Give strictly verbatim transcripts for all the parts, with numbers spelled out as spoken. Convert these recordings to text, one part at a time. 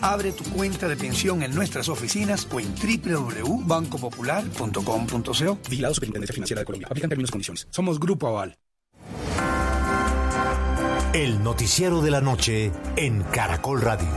Abre tu cuenta de pensión en nuestras oficinas o en doble u doble u doble u punto banco popular punto com punto co. Vigilado Superintendencia Financiera de Colombia. Aplican términos y condiciones. Somos Grupo Aval. El noticiero de la noche en Caracol Radio.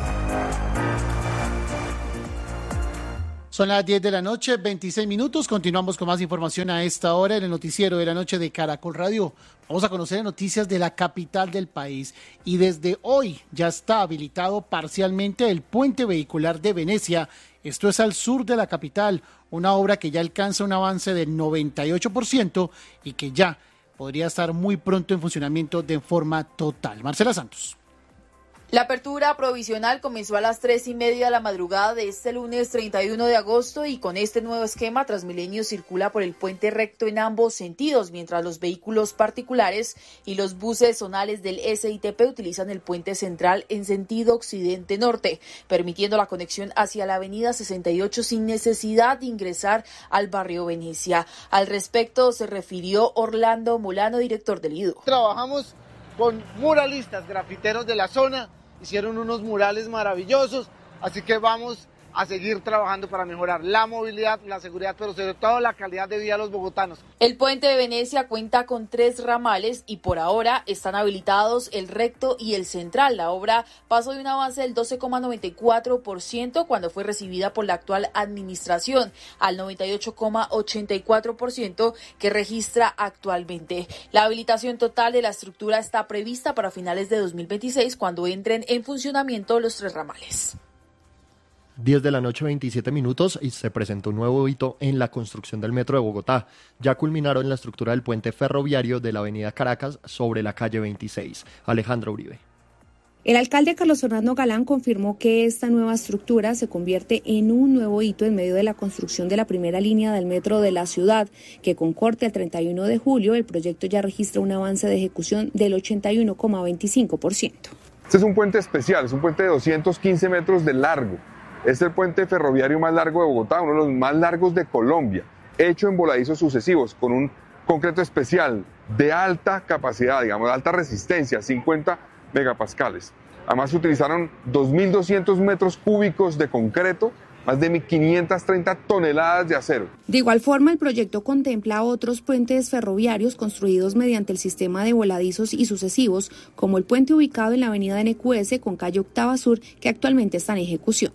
Son las diez de la noche, veintiséis minutos. Continuamos con más información a esta hora en el noticiero de la noche de Caracol Radio. Vamos a conocer noticias de la capital del país. Y desde hoy ya está habilitado parcialmente el puente vehicular de Venecia. Esto es al sur de la capital, una obra que ya alcanza un avance del noventa y ocho por ciento y que ya podría estar muy pronto en funcionamiento de forma total. Marcela Santos. La apertura provisional comenzó a las tres y media de la madrugada de este lunes treinta y uno de agosto y con este nuevo esquema Transmilenio circula por el puente recto en ambos sentidos, mientras los vehículos particulares y los buses zonales del S I T P utilizan el puente central en sentido occidente-norte, permitiendo la conexión hacia la avenida sesenta y ocho sin necesidad de ingresar al barrio Venecia. Al respecto se refirió Orlando Molano, director del I D U. Trabajamos con muralistas, grafiteros de la zona. Hicieron unos murales maravillosos, así que vamos a seguir trabajando para mejorar la movilidad, la seguridad, pero sobre todo la calidad de vida de los bogotanos. El puente de Venecia cuenta con tres ramales y por ahora están habilitados el recto y el central. La obra pasó de un avance del doce coma noventa y cuatro por ciento cuando fue recibida por la actual administración al noventa y ocho coma ochenta y cuatro por ciento que registra actualmente. La habilitación total de la estructura está prevista para finales de dos mil veintiséis, cuando entren en funcionamiento los tres ramales. diez de la noche, veintisiete minutos, y se presentó un nuevo hito en la construcción del metro de Bogotá. Ya culminaron la estructura del puente ferroviario de la avenida Caracas sobre la calle veintiséis. Alejandra Uribe. El alcalde Carlos Fernando Galán confirmó que esta nueva estructura se convierte en un nuevo hito en medio de la construcción de la primera línea del metro de la ciudad, que con corte al treinta y uno de julio, el proyecto ya registra un avance de ejecución del ochenta y uno coma veinticinco por ciento. Este es un puente especial, es un puente de doscientos quince metros de largo. Es el puente ferroviario más largo de Bogotá, uno de los más largos de Colombia, hecho en voladizos sucesivos, con un concreto especial de alta capacidad, digamos, de alta resistencia, cincuenta megapascales. Además se utilizaron dos mil doscientos metros cúbicos de concreto, más de quinientas treinta toneladas de acero. De igual forma, el proyecto contempla otros puentes ferroviarios construidos mediante el sistema de voladizos y sucesivos, como el puente ubicado en la avenida N Q S con calle Octava Sur, que actualmente está en ejecución.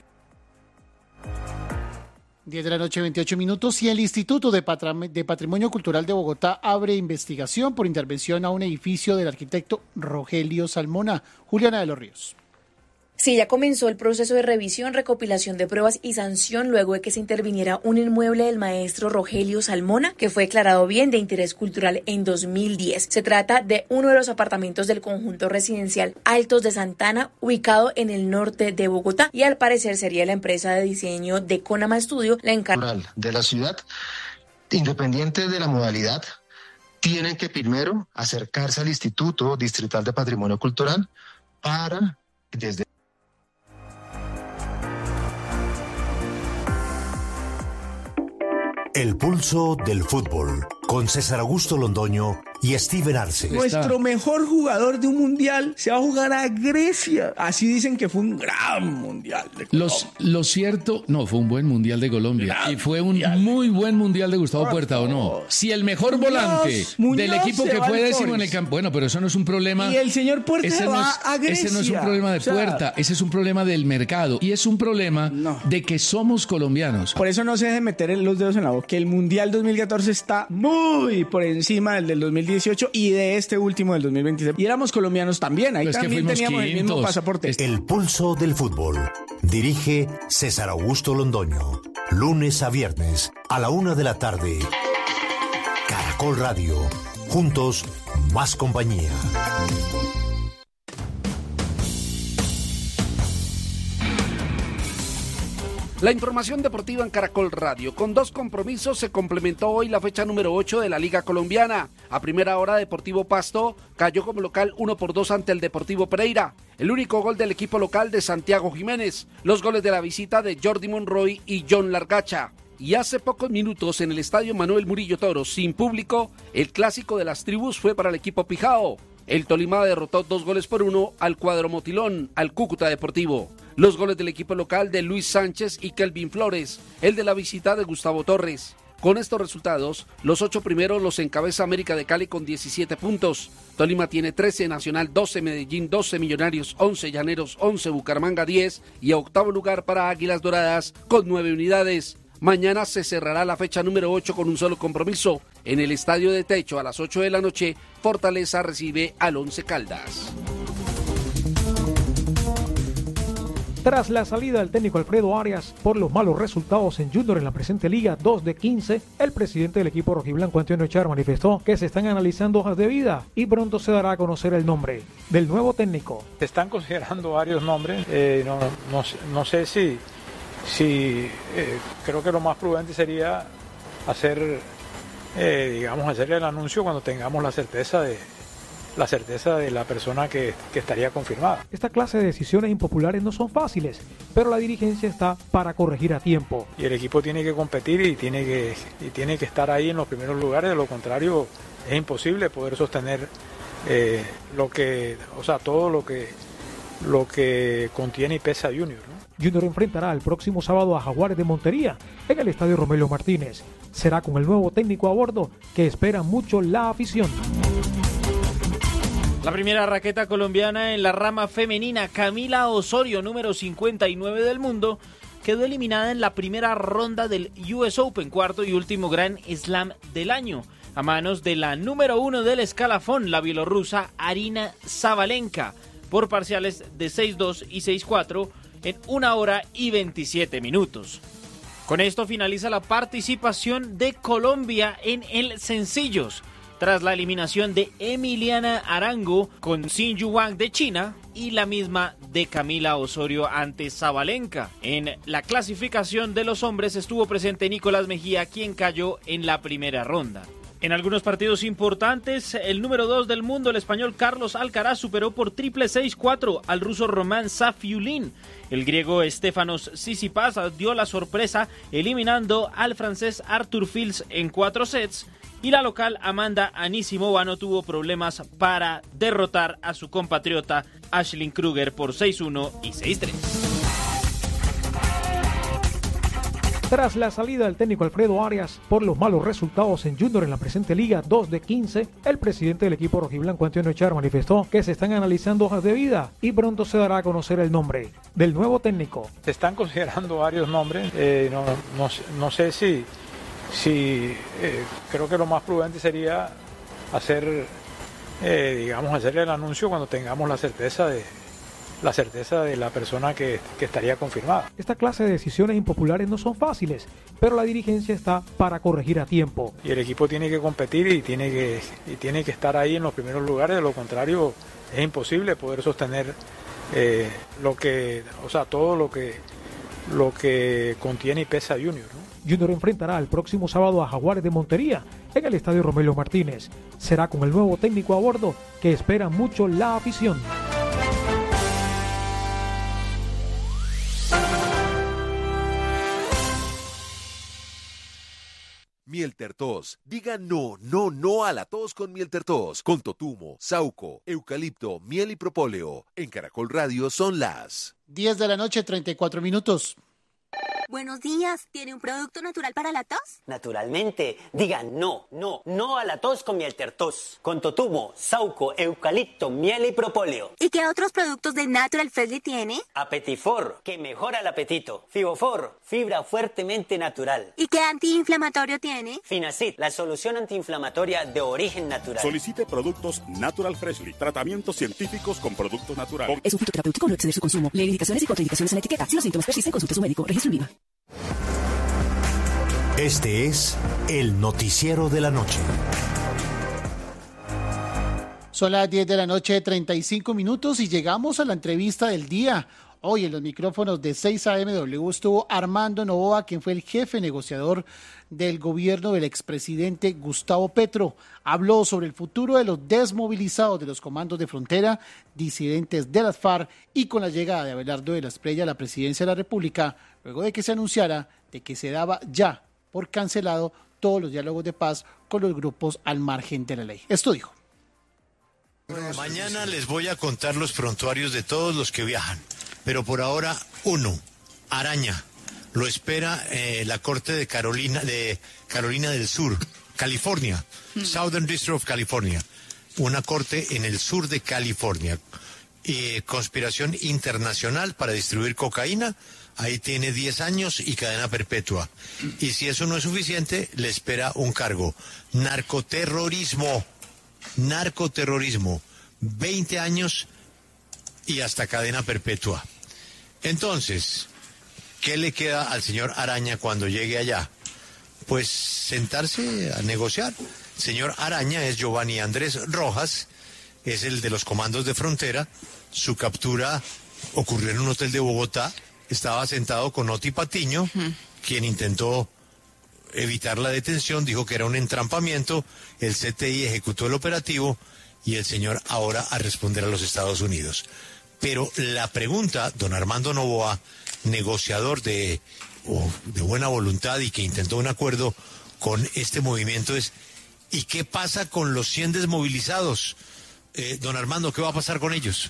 diez de la noche, veintiocho minutos, y el Instituto de, Patram- de Patrimonio Cultural de Bogotá abre investigación por intervención a un edificio del arquitecto Rogelio Salmona. Juliana de los Ríos. Sí, ya comenzó el proceso de revisión, recopilación de pruebas y sanción luego de que se interviniera un inmueble del maestro Rogelio Salmona, que fue declarado bien de interés cultural en dos mil diez. Se trata de uno de los apartamentos del conjunto residencial Altos de Santana, ubicado en el norte de Bogotá, y al parecer sería la empresa de diseño de Conama Studio la encargada de la ciudad, independiente de la modalidad. Tienen que primero acercarse al Instituto Distrital de Patrimonio Cultural para, desde El pulso del fútbol, con César Augusto Londoño y Steven Arce. Nuestro mejor jugador de un mundial se va a jugar a Grecia. Así dicen que fue un gran mundial de Colombia. Los, lo cierto, no, fue un buen mundial de Colombia. Gran y fue un mundial. Muy buen mundial de Gustavo Puerta, ¿o no? Si el mejor Muñoz, volante Muñoz del equipo que fue décimo en el campo. Bueno, pero eso no es un problema. Y el señor Puerta ese va no es, a Grecia. Ese no es un problema de o sea, Puerta, ese es un problema del mercado. Y es un problema no. de que somos colombianos. Por eso no se deje meter los dedos en la boca. Que el mundial dos mil catorce está muy por encima del del dos mil dieciocho y de este último del dos mil veintiséis. Y éramos colombianos también, ahí pues también teníamos quintos. El mismo pasaporte. El pulso del fútbol. Dirige César Augusto Londoño. Lunes a viernes a la una de la tarde. Caracol Radio. Juntos, más compañía. La información deportiva en Caracol Radio. Con dos compromisos se complementó hoy la fecha número ocho de la Liga Colombiana. A primera hora, Deportivo Pasto cayó como local uno por dos ante el Deportivo Pereira. El único gol del equipo local de Santiago Jiménez. Los goles de la visita de Jordi Monroy y John Largacha. Y hace pocos minutos en el estadio Manuel Murillo Toro, sin público, el clásico de las tribus fue para el equipo Pijao. El Tolima derrotó dos goles por uno al cuadro Motilón, al Cúcuta Deportivo. Los goles del equipo local de Luis Sánchez y Kelvin Flores, el de la visita de Gustavo Torres. Con estos resultados, los ocho primeros los encabeza América de Cali con diecisiete puntos. Tolima tiene trece, Nacional doce, Medellín doce, Millonarios once, Llaneros once, Bucaramanga diez y a octavo lugar para Águilas Doradas con nueve unidades. Mañana se cerrará la fecha número ocho con un solo compromiso. En el Estadio de Techo a las ocho de la noche, Fortaleza recibe al Once Caldas. Tras la salida del técnico Alfredo Arias por los malos resultados en Junior en la presente liga dos de quince, el presidente del equipo rojiblanco Antonio Char manifestó que se están analizando hojas de vida y pronto se dará a conocer el nombre del nuevo técnico. Se están considerando varios nombres, eh, no, no, no sé si, si eh, creo que lo más prudente sería hacer, eh, digamos, hacerle el anuncio cuando tengamos la certeza de la certeza de la persona que, que estaría confirmada. Esta clase de decisiones impopulares no son fáciles, pero la dirigencia está para corregir a tiempo. Y el equipo tiene que competir y tiene que, y tiene que estar ahí en los primeros lugares, de lo contrario es imposible poder sostener eh, lo que, o sea, todo lo que, lo que contiene y pesa Junior, ¿no? Junior enfrentará el próximo sábado a Jaguares de Montería en el estadio Romelio Martínez. Será con el nuevo técnico a bordo que espera mucho la afición. La primera raqueta colombiana en la rama femenina, Camila Osorio, número cincuenta y nueve del mundo, quedó eliminada en la primera ronda del U S Open, cuarto y último Grand Slam del año, a manos de la número uno del escalafón, la bielorrusa Arina Sabalenka, por parciales de seis dos y seis cuatro en una hora y veintisiete minutos. Con esto finaliza la participación de Colombia en el sencillos, tras la eliminación de Emiliana Arango con Xin Yuang de China y la misma de Camila Osorio ante Sabalenka. En la clasificación de los hombres estuvo presente Nicolás Mejía, quien cayó en la primera ronda. En algunos partidos importantes, el número dos del mundo, el español Carlos Alcaraz, superó por triple seis cuatro al ruso Roman Safiullin. El griego Stefanos Tsitsipas dio la sorpresa eliminando al francés Arthur Fils en cuatro sets. Y la local Amanda Anisimova no tuvo problemas para derrotar a su compatriota Ashlyn Kruger por seis uno y seis tres. Tras la salida del técnico Alfredo Arias por los malos resultados en Junior en la presente liga dos de quince, el presidente del equipo rojiblanco Antonio Char manifestó que se están analizando hojas de vida y pronto se dará a conocer el nombre del nuevo técnico. Se están considerando varios nombres, eh, no, no, no sé si... Sí, eh, creo que lo más prudente sería hacer, eh, digamos, hacerle el anuncio cuando tengamos la certeza de la certeza de la persona que, que estaría confirmada. Esta clase de decisiones impopulares no son fáciles, pero la dirigencia está para corregir a tiempo. Y el equipo tiene que competir y tiene que, y tiene que estar ahí en los primeros lugares, de lo contrario es imposible poder sostener eh, lo que, o sea, todo lo que, lo que contiene y pesa Junior, ¿no? Junior enfrentará el próximo sábado a Jaguares de Montería en el estadio Romelio Martínez. Será con el nuevo técnico a bordo que espera mucho la afición. Mieltertos. Diga no, no, no a la tos con Mieltertos. Con totumo, sauco, eucalipto, miel y propóleo. En Caracol Radio son las diez de la noche, treinta y cuatro minutos. Buenos días, ¿tiene un producto natural para la tos? Naturalmente, diga no, no, no a la tos con Mieltertos. Con totumo, sauco, eucalipto, miel y propóleo. ¿Y qué otros productos de Natural Freshly tiene? Apetifor, que mejora el apetito. Fibofor, fibra fuertemente natural. ¿Y qué antiinflamatorio tiene? Finacid, la solución antiinflamatoria de origen natural. Solicite productos Natural Freshly, tratamientos científicos con productos naturales. Es un fitoterapéutico, no exceder su consumo. Lee indicaciones y contraindicaciones en la etiqueta. Si los síntomas persisten, consulte a su médico. Registro INVIMA. Este es el noticiero de la noche. Son las diez de la noche, treinta y cinco minutos y llegamos a la entrevista del día. Hoy en los micrófonos de seis A M W estuvo Armando Novoa, quien fue el jefe negociador del gobierno del expresidente Gustavo Petro. Habló sobre el futuro de los desmovilizados de los comandos de frontera, disidentes de las FARC y con la llegada de Abelardo de la Espriella a la presidencia de la República, luego de que se anunciara de que se daba ya por cancelado todos los diálogos de paz con los grupos al margen de la ley. Esto dijo. Mañana les voy a contar los prontuarios de todos los que viajan. Pero por ahora, uno, Araña, lo espera eh, la Corte de Carolina, de Carolina del Sur, California, mm. Southern District of California, una corte en el sur de California. Eh, conspiración internacional para distribuir cocaína, ahí tiene diez años y cadena perpetua. Y si eso no es suficiente, le espera un cargo. Narcoterrorismo, narcoterrorismo, veinte años y hasta cadena perpetua. Entonces, ¿qué le queda al señor Araña cuando llegue allá? Pues sentarse a negociar. Señor Araña es Giovanni Andrés Rojas, es el de los comandos de frontera. Su captura ocurrió en un hotel de Bogotá. Estaba sentado con Oti Patiño, uh-huh. quien intentó evitar la detención, dijo que era un entrampamiento. El C T I ejecutó el operativo y el señor ahora a responder a los Estados Unidos. Pero la pregunta, don Armando Noboa, negociador de, oh, de buena voluntad y que intentó un acuerdo con este movimiento, es ¿y qué pasa con los cien desmovilizados? Eh, don Armando, ¿qué va a pasar con ellos?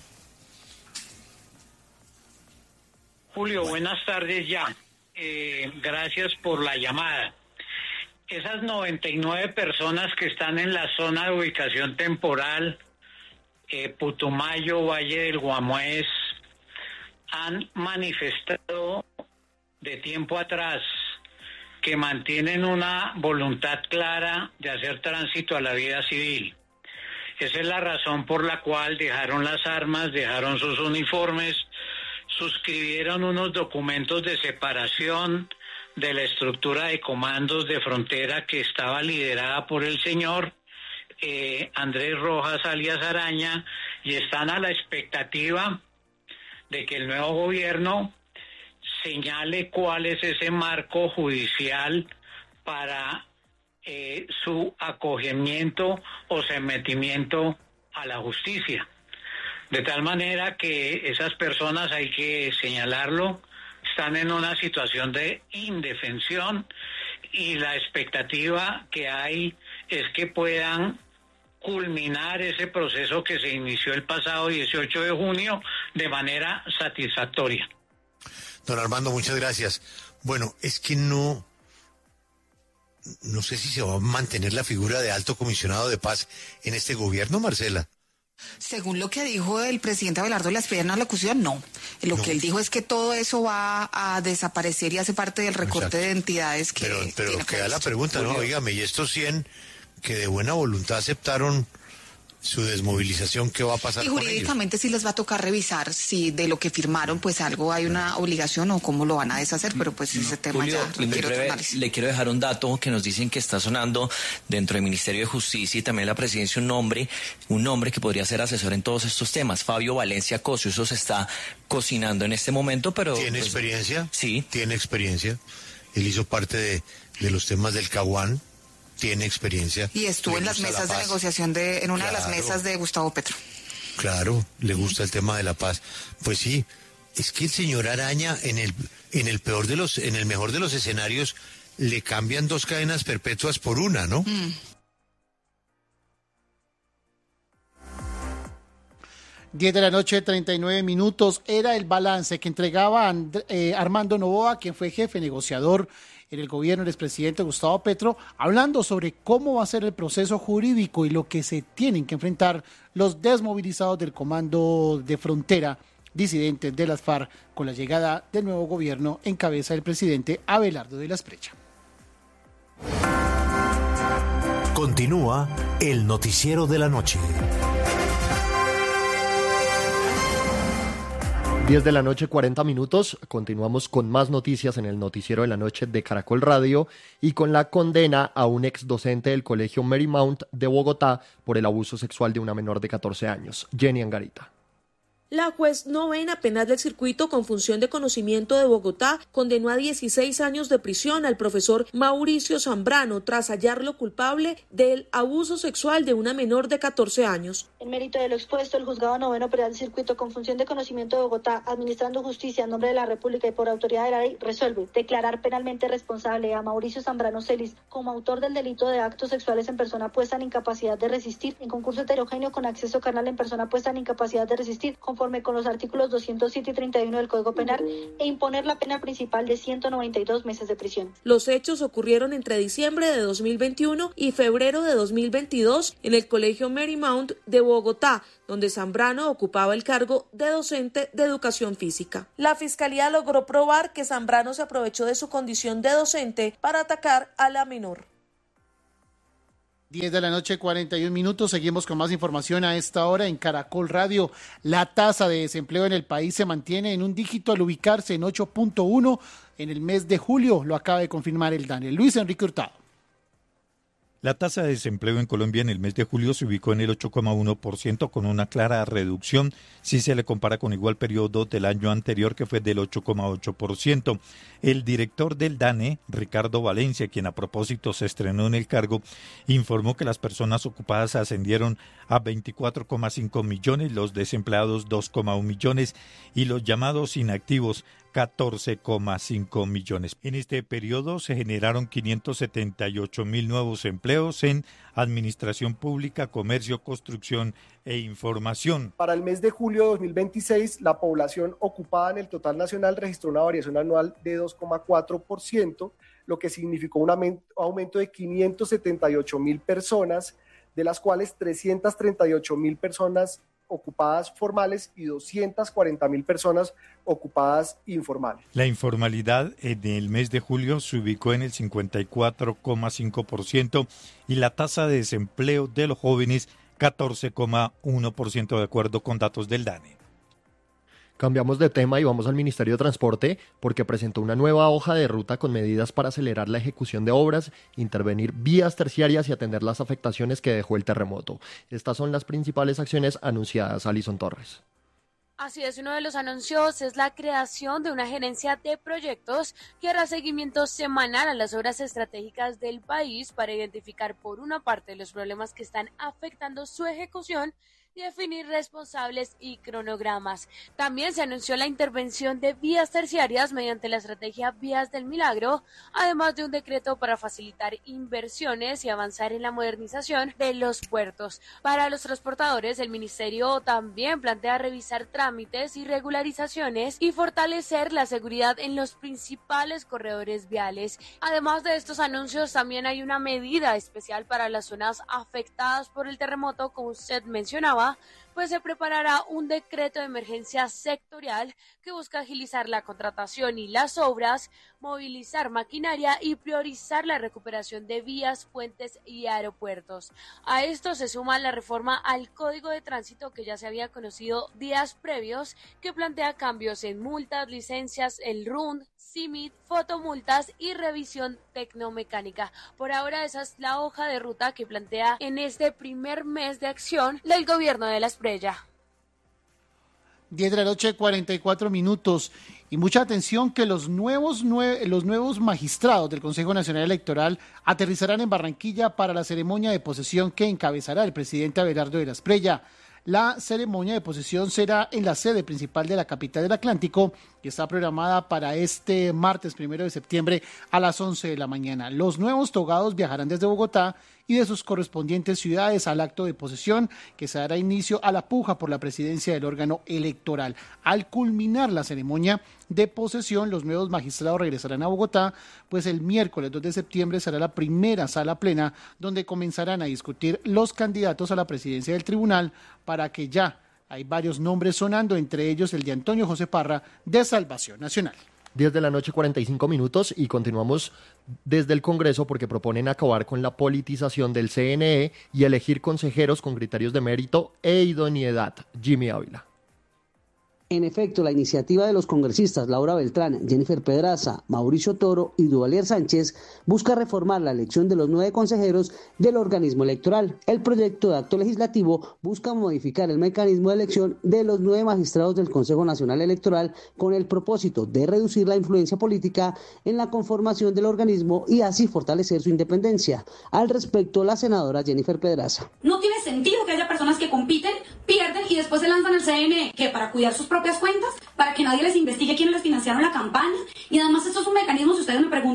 Julio, bueno. Buenas tardes ya. Eh, gracias por la llamada. Esas noventa y nueve personas que están en la zona de ubicación temporal, eh, Putumayo, Valle del Guamués, han manifestado de tiempo atrás que mantienen una voluntad clara de hacer tránsito a la vida civil. Esa es la razón por la cual dejaron las armas, dejaron sus uniformes, suscribieron unos documentos de separación de la estructura de comandos de frontera que estaba liderada por el señor eh, Andrés Rojas alias Araña, y están a la expectativa de que el nuevo gobierno señale cuál es ese marco judicial para eh, su acogimiento o sometimiento a la justicia. De tal manera que esas personas, hay que señalarlo, están en una situación de indefensión y la expectativa que hay es que puedan culminar ese proceso que se inició el pasado dieciocho de junio de manera satisfactoria. Don Armando, muchas gracias. Bueno, es que no, no sé si se va a mantener la figura de alto comisionado de paz en este gobierno, Marcela. Según lo que dijo el presidente Abelardo Lasprilla en la locución, no. Lo no. que él dijo es que todo eso va a desaparecer y hace parte del recorte Exacto. de entidades que... Pero, pero queda la pregunta, ¿no? Oígame, y estos cien que de buena voluntad aceptaron su desmovilización, ¿qué va a pasar y con ellos? Y jurídicamente sí les va a tocar revisar si de lo que firmaron pues algo hay una obligación o cómo lo van a deshacer, pero pues no, ese tema Julio, ya requiere otro análisis. Le quiero dejar un dato que nos dicen que está sonando dentro del Ministerio de Justicia y también la Presidencia un nombre, un nombre que podría ser asesor en todos estos temas, Fabio Valencia Cosio. Eso se está cocinando en este momento, pero... ¿Tiene pues, experiencia? Sí. Tiene experiencia. Él hizo parte de, de los temas del Caguán. Tiene experiencia. Y estuvo en las mesas de negociación de, en una claro, de las mesas de Gustavo Petro. Claro, le gusta el tema de la paz. Pues sí, es que el señor Araña en el, en el peor de los, en el mejor de los escenarios, le cambian dos cadenas perpetuas por una, ¿no? Mm. diez de la noche, treinta y nueve minutos, era el balance que entregaba And- eh, Armando Noboa, quien fue jefe negociador en el gobierno del expresidente Gustavo Petro, hablando sobre cómo va a ser el proceso jurídico y lo que se tienen que enfrentar los desmovilizados del comando de frontera, disidentes de las FARC, con la llegada del nuevo gobierno en cabeza del presidente Abelardo de la Espriella. Continúa el noticiero de la noche. diez de la noche, cuarenta minutos. Continuamos con más noticias en el noticiero de la noche de Caracol Radio y con la condena a un ex docente del colegio Marymount de Bogotá por el abuso sexual de una menor de catorce años. Jenny Angarita. La juez novena penal del circuito con función de conocimiento de Bogotá condenó a dieciséis años de prisión al profesor Mauricio Zambrano tras hallarlo culpable del abuso sexual de una menor de catorce años. En mérito de lo expuesto, el juzgado noveno penal del circuito con función de conocimiento de Bogotá, administrando justicia en nombre de la República y por autoridad de la ley, resuelve declarar penalmente responsable a Mauricio Zambrano Celis como autor del delito de actos sexuales en persona puesta en incapacidad de resistir en concurso heterogéneo con acceso carnal en persona puesta en incapacidad de resistir con conforme con los artículos doscientos siete y treinta y uno del Código Penal e imponer la pena principal de ciento noventa y dos meses de prisión. Los hechos ocurrieron entre diciembre de dos mil veintiuno y febrero de dos mil veintidós en el Colegio Marymount de Bogotá, donde Zambrano ocupaba el cargo de docente de educación física. La Fiscalía logró probar que Zambrano se aprovechó de su condición de docente para atacar a la menor. diez de la noche, cuarenta y un minutos. Seguimos con más información a esta hora en Caracol Radio. La tasa de desempleo en el país se mantiene en un dígito al ubicarse en ocho punto uno en el mes de julio. Lo acaba de confirmar el DANE. Luis Enrique Hurtado. La tasa de desempleo en Colombia en el mes de julio se ubicó en el ocho coma uno por ciento, con una clara reducción si se le compara con igual periodo del año anterior, que fue del ocho coma ocho por ciento. El director del DANE, Ricardo Valencia, quien a propósito se estrenó en el cargo, informó que las personas ocupadas ascendieron a veinticuatro coma cinco millones, los desempleados dos coma uno millones y los llamados inactivos catorce coma cinco millones. En este periodo se generaron quinientos setenta y ocho mil nuevos empleos en administración pública, comercio, construcción e información. Para el mes de julio de dos mil veintiséis, la población ocupada en el total nacional registró una variación anual de dos coma cuatro por ciento, lo que significó un aumento de quinientos setenta y ocho mil personas, de las cuales trescientas treinta y ocho mil personas ocupadas formales y doscientas cuarenta mil personas ocupadas informales. La informalidad en el mes de julio se ubicó en el cincuenta y cuatro coma cinco por ciento y la tasa de desempleo de los jóvenes catorce coma uno por ciento, de acuerdo con datos del DANE. Cambiamos de tema y vamos al Ministerio de Transporte porque presentó una nueva hoja de ruta con medidas para acelerar la ejecución de obras, intervenir vías terciarias y atender las afectaciones que dejó el terremoto. Estas son las principales acciones anunciadas. Alison Torres. Así es, uno de los anuncios es la creación de una gerencia de proyectos que hará seguimiento semanal a las obras estratégicas del país para identificar por una parte los problemas que están afectando su ejecución y definir responsables y cronogramas. También se anunció la intervención de vías terciarias mediante la estrategia Vías del Milagro, además de un decreto para facilitar inversiones y avanzar en la modernización de los puertos. Para los transportadores, el Ministerio también plantea revisar trámites y regularizaciones y fortalecer la seguridad en los principales corredores viales. Además de estos anuncios, también hay una medida especial para las zonas afectadas por el terremoto, como usted mencionaba, pues se preparará un decreto de emergencia sectorial que busca agilizar la contratación y las obras, movilizar maquinaria y priorizar la recuperación de vías, puentes y aeropuertos. A esto se suma la reforma al Código de Tránsito que ya se había conocido días previos, que plantea cambios en multas, licencias, el R U N, C I M I T, fotomultas y revisión tecnomecánica. Por ahora esa es la hoja de ruta que plantea en este primer mes de acción del gobierno de la Espriella. diez de la noche, cuarenta y cuatro minutos. Y mucha atención que los nuevos, nue- los nuevos magistrados del Consejo Nacional Electoral aterrizarán en Barranquilla para la ceremonia de posesión que encabezará el presidente Abelardo de la Espriella. La ceremonia de posesión será en la sede principal de la capital del Atlántico y está programada para este martes primero de septiembre a las once de la mañana. Los nuevos togados viajarán desde Bogotá y de sus correspondientes ciudades al acto de posesión que se dará inicio a la puja por la presidencia del órgano electoral. Al culminar la ceremonia de posesión, los nuevos magistrados regresarán a Bogotá, pues el miércoles dos de septiembre será la primera sala plena donde comenzarán a discutir los candidatos a la presidencia del tribunal, para que ya hay varios nombres sonando, entre ellos el de Antonio José Parra de Salvación Nacional. diez de la noche, cuarenta y cinco minutos, y continuamos desde el Congreso porque proponen acabar con la politización del C N E y elegir consejeros con criterios de mérito e idoneidad. Jimmy Ávila. En efecto, la iniciativa de los congresistas Laura Beltrán, Jennifer Pedraza, Mauricio Toro y Duvalier Sánchez busca reformar la elección de los nueve consejeros del organismo electoral. El proyecto de acto legislativo busca modificar el mecanismo de elección de los nueve magistrados del Consejo Nacional Electoral con el propósito de reducir la influencia política en la conformación del organismo y así fortalecer su independencia. Al respecto, la senadora Jennifer Pedraza. No tiene sentido que haya personas que compiten, pierden y después se lanzan al C N E, que para cuidar sus propias cuentas, para que nadie les investigue quiénes les financiaron la campaña. Y además esto es un mecanismo, si ustedes me preguntan,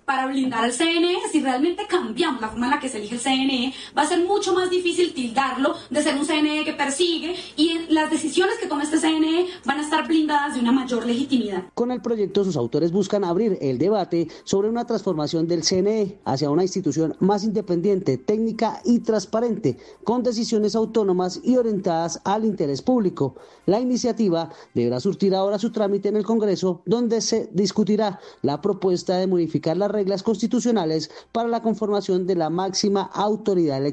para blindar al C N E. Si realmente cambiamos la forma en la que se elige el C N E, va a ser mucho más difícil tildarlo de ser un C N E que persigue, y las decisiones que tome este C N E van a estar blindadas de una mayor legitimidad. Con el proyecto, sus autores buscan abrir el debate sobre una transformación del C N E hacia una institución más independiente, técnica y transparente, con decisiones autónomas y orientadas al interés público. La iniciativa deberá surtir ahora su trámite en el Congreso, donde se discutirá la propuesta de modificar las reglas constitucionales para la conformación de la máxima autoridad electoral